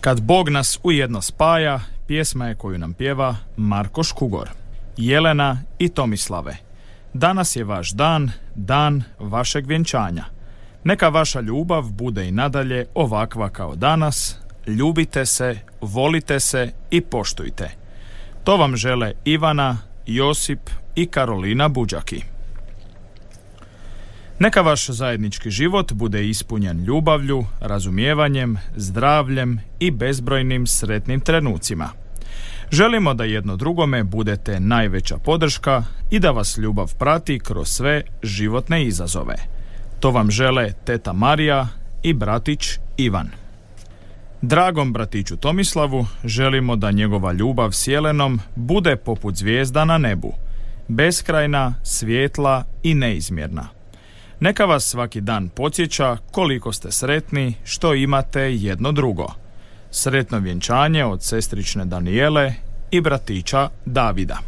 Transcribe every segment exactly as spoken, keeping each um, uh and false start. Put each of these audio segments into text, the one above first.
Kad Bog nas ujedno spaja, pjesma je koju nam pjeva Marko Škugor. Jelena i Tomislave, danas je vaš dan, dan vašeg vjenčanja. Neka vaša ljubav bude i nadalje ovakva kao danas. Ljubite se, volite se i poštujte. To vam žele Ivana, Josip i Karolina Buđaki. Neka vaš zajednički život bude ispunjen ljubavlju, razumijevanjem, zdravljem i bezbrojnim sretnim trenucima. Želimo da jedno drugome budete najveća podrška i da vas ljubav prati kroz sve životne izazove. To vam žele teta Marija i bratić Ivan. Dragom bratiću Tomislavu želimo da njegova ljubav s Jelenom bude poput zvijezda na nebu, beskrajna, svijetla i neizmjerna. Neka vas svaki dan podsjeća koliko ste sretni što imate jedno drugo. Sretno vjenčanje od sestrične Danijele i bratića Davida.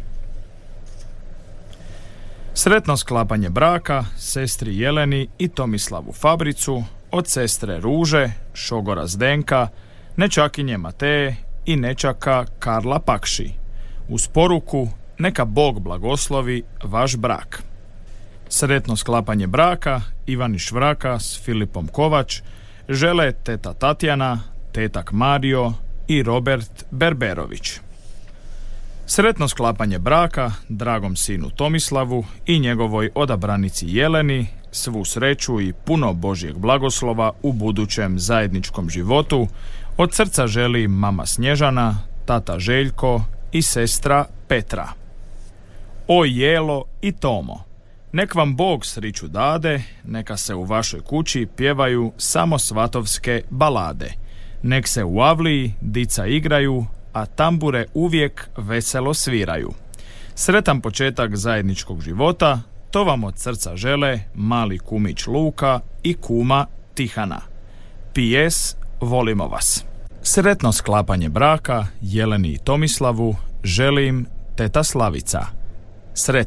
Sretno sklapanje braka sestri Jeleni i Tomislavu Fabricu od sestre Ruže, šogora Zdenka, nečakinje Mateje i nečaka Karla Pakši. Uz poruku neka Bog blagoslovi vaš brak. Sretno sklapanje braka Ivani Švraka s Filipom Kovač žele teta Tatjana, tetak Mario i Robert Berberović. Sretno sklapanje braka dragom sinu Tomislavu i njegovoj odabranici Jeleni, svu sreću i puno Božjeg blagoslova u budućem zajedničkom životu od srca želi mama Snježana, tata Željko i sestra Petra. O Jelo i Tomo, nek vam Bog sriću dade, neka se u vašoj kući pjevaju samo svatovske balade. Nek se u avliji dica igraju, a tambure uvijek veselo sviraju. Sretan početak zajedničkog života, to vam od srca žele mali kumić Luka i kuma Tihana. P S. Volimo vas. Sretno sklapanje braka Jeleni i Tomislavu želim teta Slavica. Sretno.